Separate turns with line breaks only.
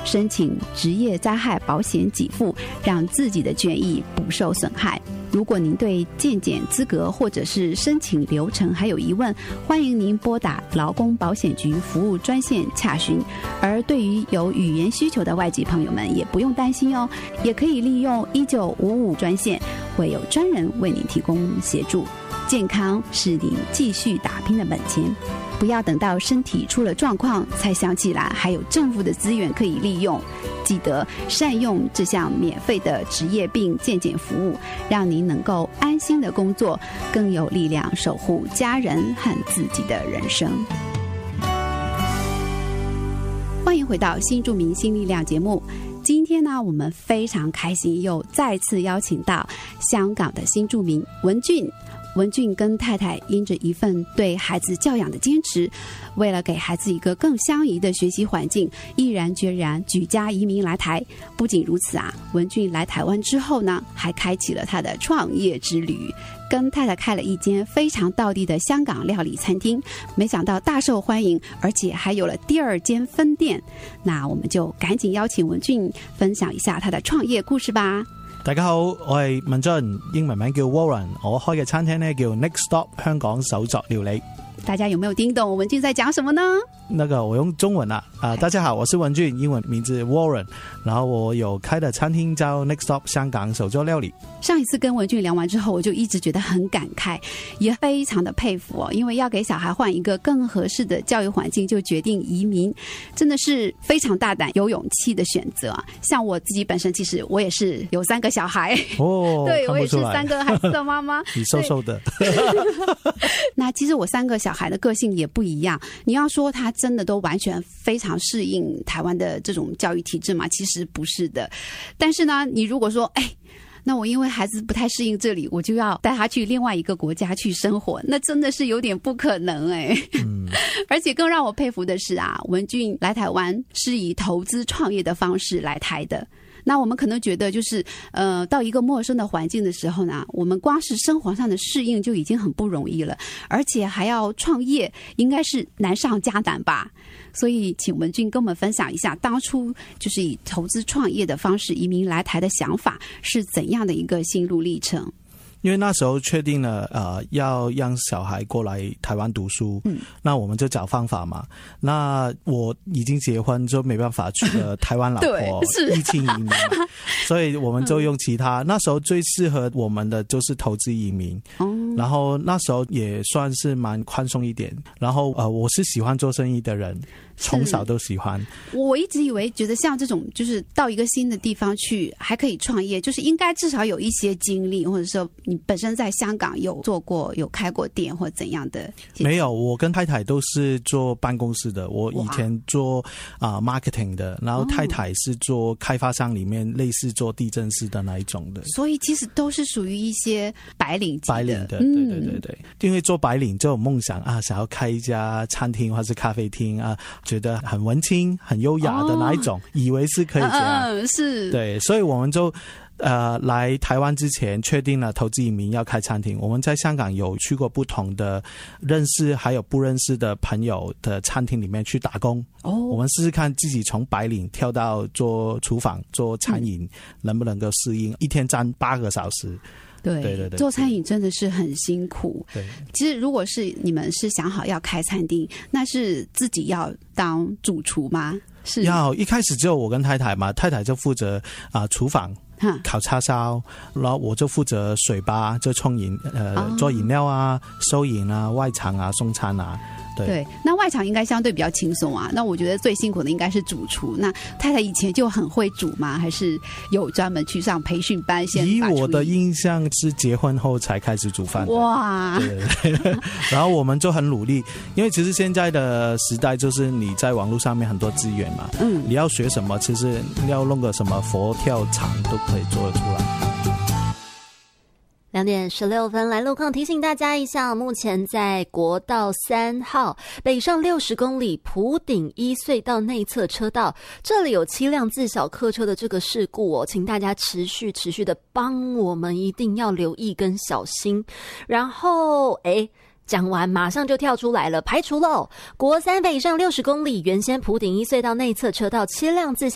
申请职业灾害保险给付，让自己的权益不受损害。如果您对健检资格或者是申请流程还有疑问，欢迎您拨打劳工保险局服务专线洽询。而对于有语言需求的外籍朋友们也不用担心哦，也可以利用1955专线，会有专人为您提供协助。健康是您继续打拼的本钱，不要等到身体出了状况才想起来还有政府的资源可以利用。记得善用这项免费的职业病健检服务，让您能够安心的工作，更有力量守护家人和自己的人生。欢迎回到新住民新力量节目。今天呢，我们非常开心又再次邀请到香港的新住民文俊。文俊跟太太因着一份对孩子教养的坚持，为了给孩子一个更相宜的学习环境，毅然决然举家移民来台。不仅如此啊，文俊来台湾之后呢，还开启了他的创业之旅，跟太太开了一间非常道地的香港料理餐厅，没想到大受欢迎，而且还有了第2间分店。那我们就赶紧邀请文俊分享一下他的创业故事吧。
大家好，我係文俊，英文名叫 Warren， 我開嘅餐廳呢叫 Next Stop 香港手作料理。
大家有没有听懂文俊在讲什么呢？
那个我用中文啦。大家好，我是文俊，英文名字 Warren， 然后我有开的餐厅叫 Next Stop 香港手作料理。
上一次跟文俊聊完之后，我就一直觉得很感慨，也非常的佩服哦，因为要给小孩换一个更合适的教育环境，就决定移民，真的是非常大胆有勇气的选择啊。像我自己本身，其实我也是有3个小孩哦，对，我也是3个孩子的妈妈。
你瘦瘦的。
那其实我3个小孩的个性也不一样，你要说他真的都完全非常适应台湾的这种教育体制嘛？其实不是的。但是呢，你如果说那我因为孩子不太适应这里，我就要带他去另外一个国家去生活，那真的是有点不可能而且更让我佩服的是啊，文俊来台湾是以投资创业的方式来台的。那我们可能觉得就是到一个陌生的环境的时候呢，我们光是生活上的适应就已经很不容易了，而且还要创业，应该是难上加难吧。所以请文俊跟我们分享一下当初就是以投资创业的方式移民来台的想法是怎样的一个心路历程。
因为那时候确定了要让小孩过来台湾读书，那我们就找方法嘛。那我已经结婚，就没办法娶了台湾老婆，疫情移民，所以我们就用其他。那时候最适合我们的就是投资移民，然后那时候也算是蛮宽松一点。然后我是喜欢做生意的人，从小都喜欢。
我一直以为觉得像这种就是到一个新的地方去还可以创业，就是应该至少有一些经历，或者说你本身在香港有做过有开过店或怎样的。
没有，我跟太太都是做办公室的，我以前做marketing 的，然后太太是做开发商里面类似做地震师的那一种的，
所以其实都是属于一些白领级的。
白领的，对对对对。因为做白领就有梦想想要开一家餐厅或是咖啡厅觉得很文青很优雅的那一种，以为是可以这样，
是，对，
所以我们就来台湾之前确定了投资移民要开餐厅。我们在香港有去过不同的认识还有不认识的朋友的餐厅里面去打工，我们试试看自己从白领跳到做厨房做餐饮，能不能够适应，一天站8个小时。对对对，
做餐饮真的是很辛苦。
对，
其实如果是你们是想好要开餐厅，那是自己要当主厨吗？是
要，一开始只有我跟太太嘛，太太就负责厨房烤叉烧，然后我就负责水吧，就冲饮做饮料收银外场送餐对，
那外场应该相对比较轻松那我觉得最辛苦的应该是主厨。那太太以前就很会煮吗？还是有专门去上培训班？
以我的印象是结婚后才开始煮饭的。
哇，
对然后我们就很努力，因为其实现在的时代就是你在网络上面很多资源嘛，你要学什么，其实要弄个什么佛跳墙都可以做得出来。
2点16分，来路况提醒大家一下，目前在国道3号北上60公里埔顶1隧道内侧车道，这里有7辆自小客车的这个事故请大家持续的帮我们，一定要留意跟小心。然后讲完马上就跳出来了，排除喽。国3北上60公里，原先埔顶1隧道内侧车道7辆自